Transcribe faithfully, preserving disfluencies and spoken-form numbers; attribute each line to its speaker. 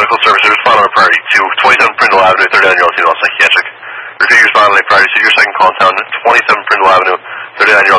Speaker 1: medical services, respond on a priority two, twenty-seven Prindle Avenue, third annual Psychiatric. Repeat your respond on a priority two, your second call in town, twenty-seven Prindle Avenue, third annual